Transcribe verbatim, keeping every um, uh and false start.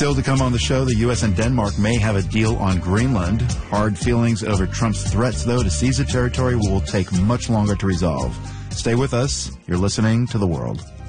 Still to come on the show, the U S and Denmark may have a deal on Greenland. Hard feelings over Trump's threats, though, to seize the territory will take much longer to resolve. Stay with us. You're listening to The World.